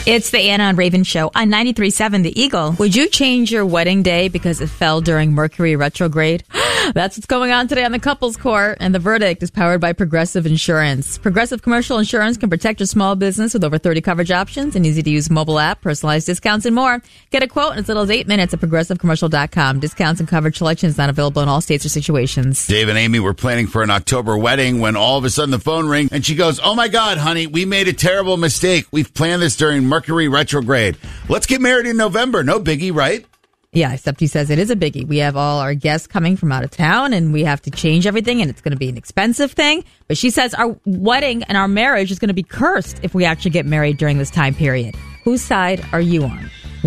It's the Anna and Raven Show on 93.7 The Eagle. Would you change your wedding day because it fell during Mercury retrograde? That's what's going on today on the Couples Court, and the verdict is powered by Progressive Insurance. Progressive Commercial Insurance can protect your small business with over 30 coverage options, an easy-to-use mobile app, personalized discounts, and more. Get a quote in as little as 8 minutes at progressivecommercial.com. Discounts and coverage selection is not available in all states or situations. Dave and Amy were planning for an October wedding when all of a sudden the phone rings, and she goes, "Oh my God, honey, we made a terrible mistake. We've planned this during Mercury retrograde. Let's get married in November." No biggie, right? Yeah, except he says it is a biggie. We have all our guests coming from out of town, and we have to change everything, and it's going to be an expensive thing. But she says our wedding and our marriage is going to be cursed if we actually get married during this time period. Whose side are you on?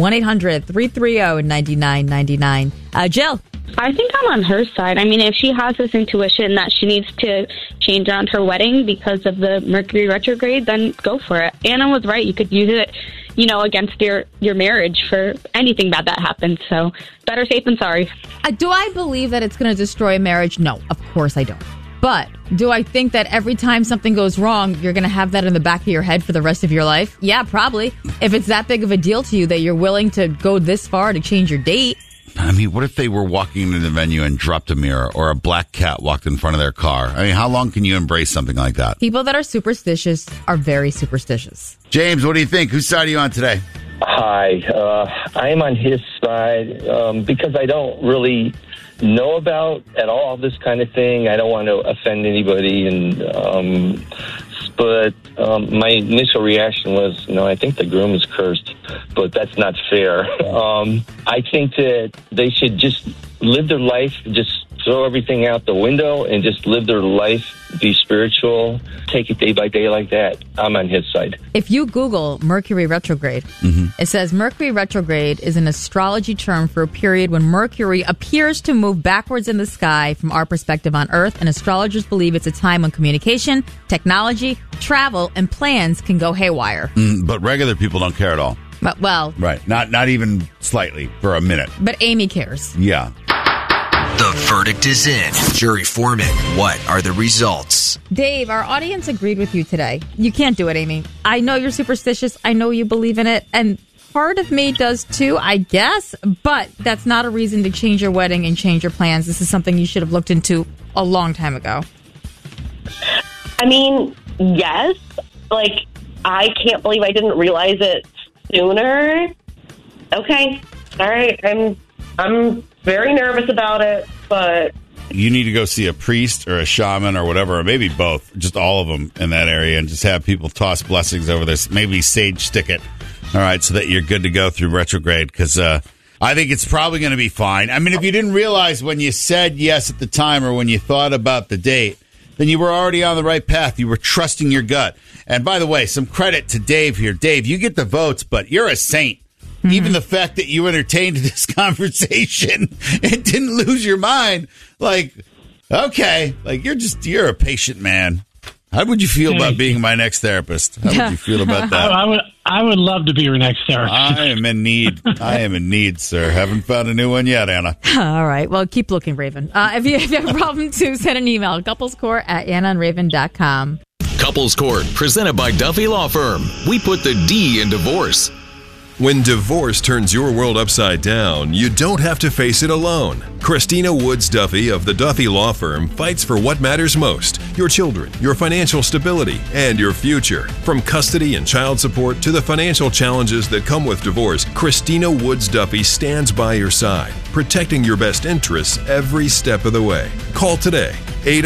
1-800-330-9999. Jill. I think I'm on her side. I mean, if she has this intuition that she needs to change around her wedding because of the Mercury retrograde, then go for it. Anna was right. You could use it, against your marriage for anything bad that happens. So better safe than sorry. Do I believe that it's going to destroy a marriage? No, of course I don't. But do I think that every time something goes wrong, you're going to have that in the back of your head for the rest of your life? Yeah, probably. If it's that big of a deal to you that you're willing to go this far to change your date. I mean, what if they were walking into the venue and dropped a mirror, or a black cat walked in front of their car? I mean, how long can you embrace something like that? People that are superstitious are very superstitious. James, what do you think? Whose side are you on today? Hi. I am on his side because I don't really know about at all this kind of thing. I don't want to offend anybody, but my initial reaction was, I think the groom is cursed, but that's not fair. I think that they should just live their life, just throw everything out the window and just live their life, be spiritual, take it day by day like that. I'm on his side. If you Google Mercury retrograde, it says Mercury retrograde is an astrology term for a period when Mercury appears to move backwards in the sky from our perspective on Earth, and astrologers believe it's a time when communication, technology, travel, and plans can go haywire. But regular people don't care at all. But, well... Right. Not even slightly for a minute. But Amy cares. Yeah. The verdict is in. Jury foreman, what are the results? Dave, our audience agreed with you today. You can't do it, Amy. I know you're superstitious. I know you believe in it. And part of me does too, I guess. But that's not a reason to change your wedding and change your plans. This is something you should have looked into a long time ago. I mean, yes. I can't believe I didn't realize it sooner. Okay. All right. I'm very nervous about it, but... You need to go see a priest or a shaman or whatever, or maybe both, just all of them in that area, and just have people toss blessings over this. Maybe sage stick it, all right, so that you're good to go through retrograde, because I think it's probably going to be fine. I mean, if you didn't realize when you said yes at the time or when you thought about the date, then you were already on the right path. You were trusting your gut. And by the way, some credit to Dave here. Dave, you get the votes, but you're a saint. Even the fact that you entertained this conversation and didn't lose your mind, okay, you're a patient man. How would you feel about being my next therapist? How would you feel about that? I would love to be your next therapist. I am in need. Sir. Haven't found a new one yet, Anna. All right. Well, keep looking, Raven. If you have a problem, too, send an email. couplescourt@annaandraven.com. Couples Court, presented by Duffy Law Firm. We put the D in divorce. When divorce turns your world upside down, you don't have to face it alone. Christina Woods Duffy of the Duffy Law Firm fights for what matters most: your children, your financial stability, and your future. From custody and child support to the financial challenges that come with divorce, Christina Woods Duffy stands by your side, protecting your best interests every step of the way. Call today,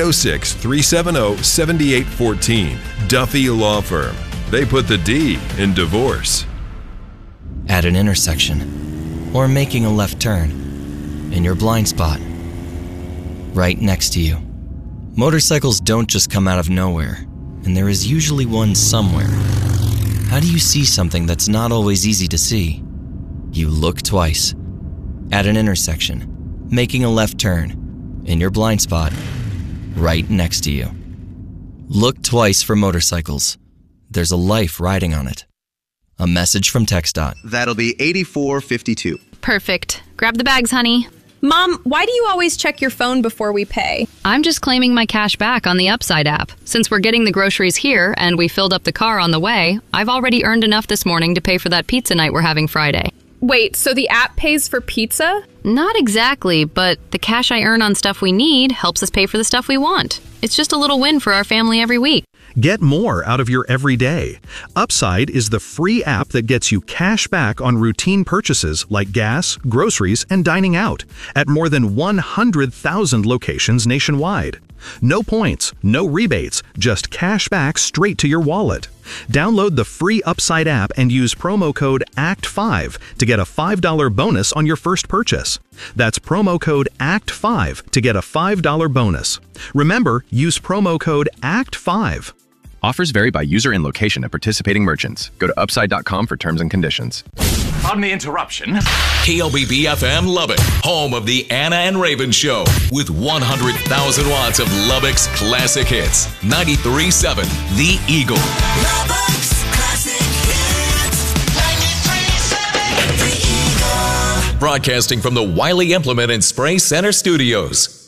806-370-7814. Duffy Law Firm. They put the D in divorce. At an intersection, or making a left turn, in your blind spot, right next to you. Motorcycles don't just come out of nowhere, and there is usually one somewhere. How do you see something that's not always easy to see? You look twice. At an intersection, making a left turn, in your blind spot, right next to you. Look twice for motorcycles. There's a life riding on it. A message from TxDOT. That'll be 8452. Perfect. Grab the bags, honey. Mom, why do you always check your phone before we pay? I'm just claiming my cash back on the Upside app. Since we're getting the groceries here and we filled up the car on the way, I've already earned enough this morning to pay for that pizza night we're having Friday. Wait, so the app pays for pizza? Not exactly, but the cash I earn on stuff we need helps us pay for the stuff we want. It's just a little win for our family every week. Get more out of your everyday. Upside is the free app that gets you cash back on routine purchases like gas, groceries, and dining out at more than 100,000 locations nationwide. No points, no rebates, just cash back straight to your wallet. Download the free Upside app and use promo code ACT5 to get a $5 bonus on your first purchase. That's promo code ACT5 to get a $5 bonus. Remember, use promo code ACT5. Offers vary by user and location at participating merchants. Go to upside.com for terms and conditions. Pardon the interruption. KLBB FM Lubbock, home of the Anna and Raven Show, with 100,000 watts of Lubbock's classic hits. 93.7 The Eagle. Lubbock's classic hits. 93.7 The Eagle. Broadcasting from the Wiley Implement and Spray Center Studios.